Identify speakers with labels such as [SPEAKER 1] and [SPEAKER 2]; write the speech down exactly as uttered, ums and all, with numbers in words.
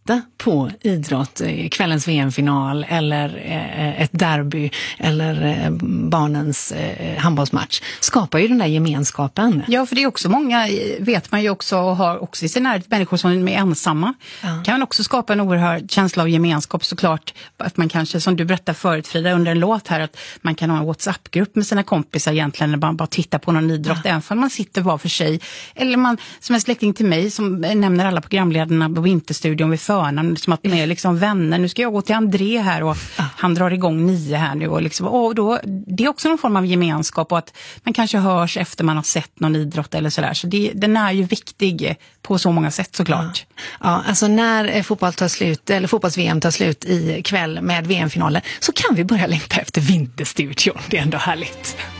[SPEAKER 1] titta på idrott, kvällens V M-final eller ett derby eller barnens handbollsmatch, skapar ju den där gemenskapen.
[SPEAKER 2] Ja, för det är också många, vet man ju också, och har också i sin närhet människor som är ensamma. Ja. Kan man också skapa en oerhörd känsla av gemenskap, såklart. Att man kanske, som du berättade förut Frida under en låt här, att man kan ha en WhatsApp-grupp med sina kompisar egentligen, när man bara tittar på någon idrott, ja. Även om man sitter var för sig. Eller man, som en släkting till mig, som nämner alla programledarna på Vinterstudion vid Förnan, som att de är liksom vänner. Nu ska jag gå till André här och ja. Han drar igång nio här nu. Och liksom, och då, det är också någon form av gemenskap, och att man kanske hörs efter man har sett någon idrott eller sådär. Så det, den är ju viktig på så många sätt, såklart.
[SPEAKER 1] Ja, ja, alltså när fotboll tar slut, eller fotbolls-V M tar slut i kväll med V M-finalen, så kan vi börja längta efter Vinterstudion. Det är ändå härligt.